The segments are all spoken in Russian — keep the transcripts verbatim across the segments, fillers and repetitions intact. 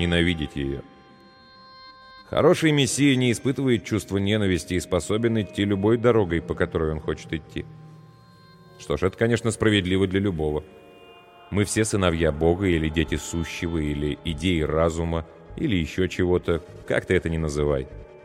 ненавидеть ее. Хороший мессия не испытывает чувства ненависти и способен идти любой дорогой, по которой он хочет идти. Что ж, это, конечно, справедливо для любого. Мы все сыновья Бога, или дети сущего, или идеи разума, или еще чего-то, как ты это ни называй.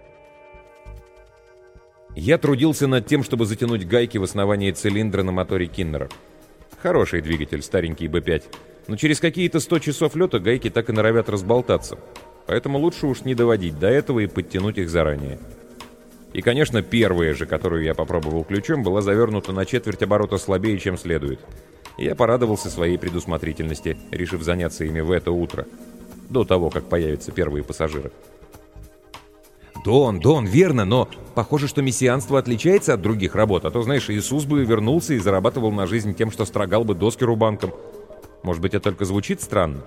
Я трудился над тем, чтобы затянуть гайки в основании цилиндра на моторе Киннера. Хороший двигатель, старенький бэ пять, но через какие-то сто часов лета гайки так и норовят разболтаться. Поэтому лучше уж не доводить до этого и подтянуть их заранее. И, конечно, первая же, которую я попробовал ключом, была завернута на четверть оборота слабее, чем следует. И я порадовался своей предусмотрительности, решив заняться ими в это утро, до того, как появятся первые пассажиры. «Дон, Дон, верно, но похоже, что мессианство отличается от других работ, а то, знаешь, Иисус бы вернулся и зарабатывал на жизнь тем, что строгал бы доски рубанком. Может быть, это только звучит странно?»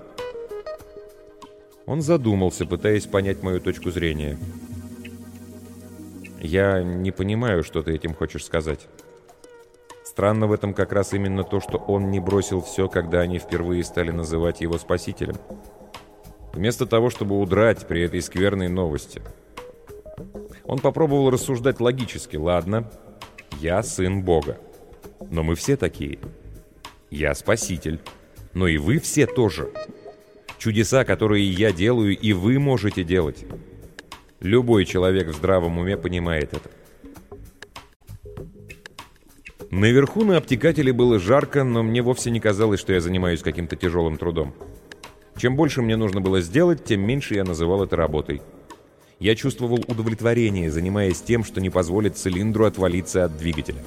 Он задумался, пытаясь понять мою точку зрения. «Я не понимаю, что ты этим хочешь сказать. Странно в этом как раз именно то, что он не бросил все, когда они впервые стали называть его спасителем. Вместо того, чтобы удрать при этой скверной новости. Он попробовал рассуждать логически. Ладно, я сын Бога. Но мы все такие. Я спаситель. Но и вы все тоже. Чудеса, которые я делаю, и вы можете делать. Любой человек в здравом уме понимает это. Наверху на обтекателе было жарко, но мне вовсе не казалось, что я занимаюсь каким-то тяжелым трудом. Чем больше мне нужно было сделать, тем меньше я называл это работой. Я чувствовал удовлетворение, занимаясь тем, что не позволит цилиндру отвалиться от двигателя.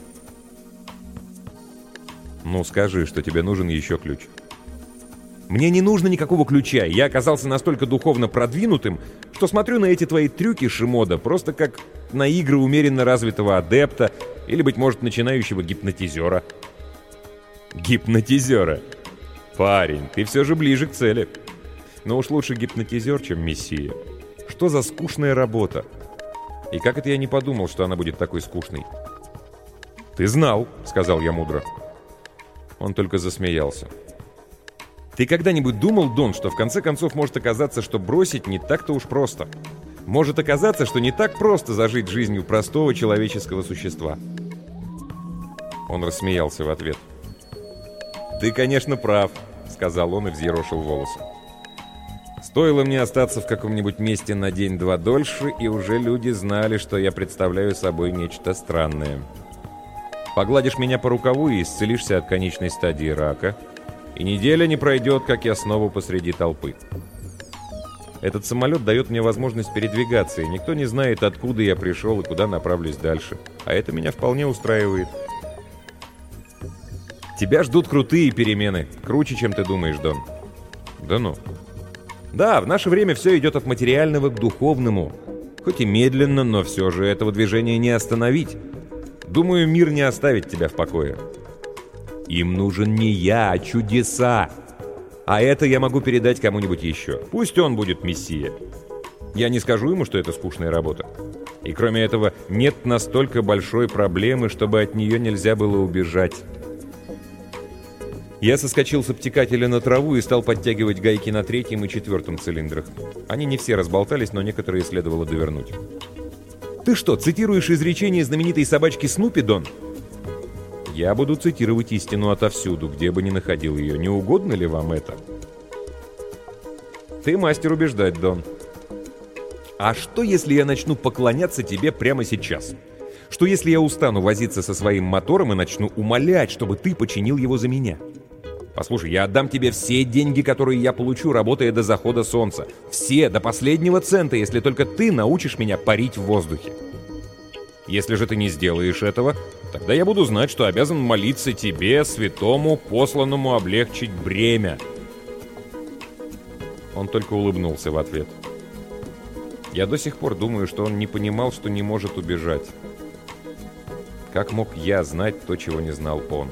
«Ну скажи, что тебе нужен еще ключ». «Мне не нужно никакого ключа. Я оказался настолько духовно продвинутым, что смотрю на эти твои трюки, Шимода, просто как на игры умеренно развитого адепта или, быть может, начинающего гипнотизера». «Гипнотизера? Парень, ты все же ближе к цели. Но уж лучше гипнотизер, чем мессия. Что за скучная работа? И как это я не подумал, что она будет такой скучной?» «Ты знал», — сказал я мудро. Он только засмеялся. «Ты когда-нибудь думал, Дон, что в конце концов может оказаться, что бросить не так-то уж просто? Может оказаться, что не так просто зажить жизнью простого человеческого существа?» Он рассмеялся в ответ. «Ты, конечно, прав», — сказал он и взъерошил волосы. «Стоило мне остаться в каком-нибудь месте на день-два дольше, и уже люди знали, что я представляю собой нечто странное. Погладишь меня по рукаву и исцелишься от конечной стадии рака, и неделя не пройдет, как я снова посреди толпы. Этот самолет дает мне возможность передвигаться, и никто не знает, откуда я пришел и куда направлюсь дальше. А это меня вполне устраивает. Тебя ждут крутые перемены, круче, чем ты думаешь, Дон». «Да ну». «Да, в наше время все идет от материального к духовному. Хоть и медленно, но все же этого движения не остановить. Думаю, мир не оставит тебя в покое. Им нужен не я, а чудеса. А это я могу передать кому-нибудь еще. Пусть он будет мессия. Я не скажу ему, что это скучная работа. И кроме этого, нет настолько большой проблемы, чтобы от нее нельзя было убежать». Я соскочил с обтекателя на траву и стал подтягивать гайки на третьем и четвертом цилиндрах. Они не все разболтались, но некоторые следовало довернуть. «Ты что, цитируешь изречение знаменитой собачки Снупи, Дон?» «Я буду цитировать истину отовсюду, где бы ни находил ее. Не угодно ли вам это?» «Ты мастер убеждать, Дон». «А что, если я начну поклоняться тебе прямо сейчас? Что, если я устану возиться со своим мотором и начну умолять, чтобы ты починил его за меня? Послушай, я отдам тебе все деньги, которые я получу, работая до захода солнца. Все, до последнего цента, если только ты научишь меня парить в воздухе. Если же ты не сделаешь этого, тогда я буду знать, что обязан молиться тебе, святому, посланному облегчить бремя». Он только улыбнулся в ответ. Я до сих пор думаю, что он не понимал, что не может убежать. Как мог я знать то, чего не знал он?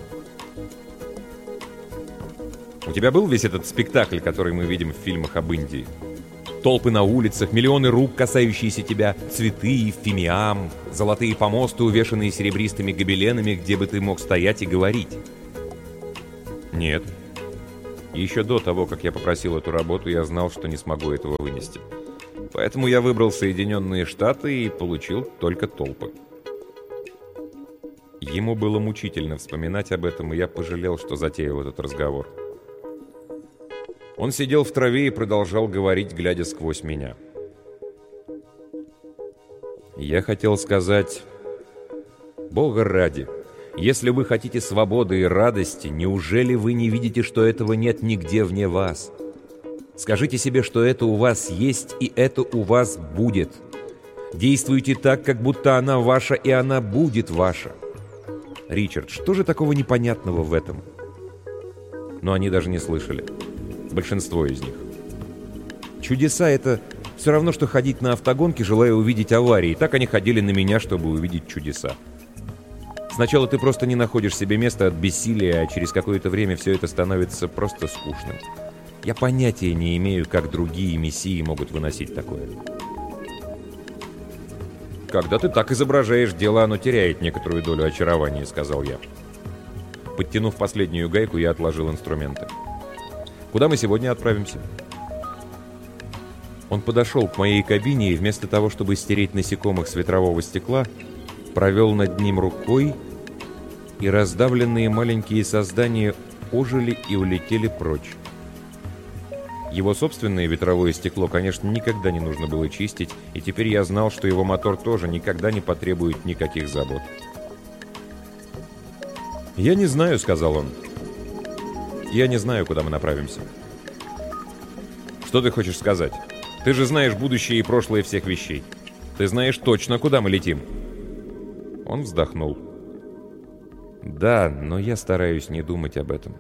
У тебя был весь этот спектакль, который мы видим в фильмах об Индии? Толпы на улицах, миллионы рук, касающиеся тебя, цветы, фимиам, золотые помосты, увешанные серебристыми гобеленами, где бы ты мог стоять и говорить. Нет. И еще до того, как я попросил эту работу, я знал, что не смогу этого вынести. Поэтому я выбрал Соединенные Штаты и получил только толпы. Ему было мучительно вспоминать об этом, и я пожалел, что затеял этот разговор. Он сидел в траве и продолжал говорить, глядя сквозь меня. Я хотел сказать: «Бога ради, если вы хотите свободы и радости, неужели вы не видите, что этого нет нигде вне вас? Скажите себе, что это у вас есть, и это у вас будет. Действуйте так, как будто она ваша, и она будет ваша. Ричард, что же такого непонятного в этом?» Но они даже не слышали. Большинство из них. Чудеса — это все равно, что ходить на автогонке, желая увидеть аварии. Так они ходили на меня, чтобы увидеть чудеса. Сначала ты просто не находишь себе места от бессилия, а через какое-то время все это становится просто скучным. Я понятия не имею, как другие мессии могут выносить такое. «Когда ты так изображаешь дело, оно теряет некоторую долю очарования», — сказал я. Подтянув последнюю гайку, я отложил инструменты. «Куда мы сегодня отправимся?» Он подошел к моей кабине и вместо того, чтобы стереть насекомых с ветрового стекла, провел над ним рукой, и раздавленные маленькие создания ожили и улетели прочь. Его собственное ветровое стекло, конечно, никогда не нужно было чистить, и теперь я знал, что его мотор тоже никогда не потребует никаких забот. «Я не знаю», — сказал он. «Я не знаю, куда мы направимся». «Что ты хочешь сказать? Ты же знаешь будущее и прошлое всех вещей. Ты знаешь точно, куда мы летим». Он вздохнул. «Да, но я стараюсь не думать об этом».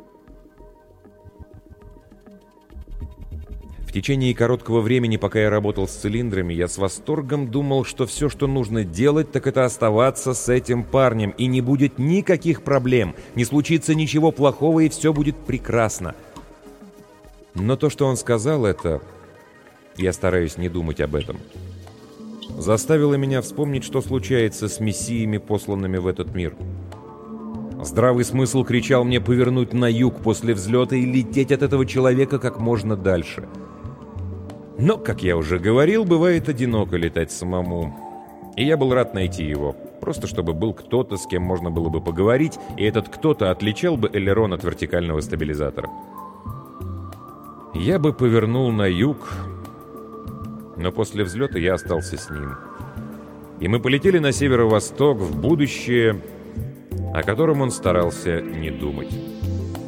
В течение короткого времени, пока я работал с цилиндрами, я с восторгом думал, что все, что нужно делать, так это оставаться с этим парнем, и не будет никаких проблем, не случится ничего плохого, и все будет прекрасно. Но то, что он сказал, это... Я стараюсь не думать об этом. Заставило меня вспомнить, что случается с мессиями, посланными в этот мир. Здравый смысл кричал мне повернуть на юг после взлета и лететь от этого человека как можно дальше. Но, как я уже говорил, бывает одиноко летать самому. И я был рад найти его, просто чтобы был кто-то, с кем можно было бы поговорить, и этот кто-то отличал бы элерон от вертикального стабилизатора. Я бы повернул на юг, но после взлета я остался с ним. И мы полетели на северо-восток, в будущее, о котором он старался не думать.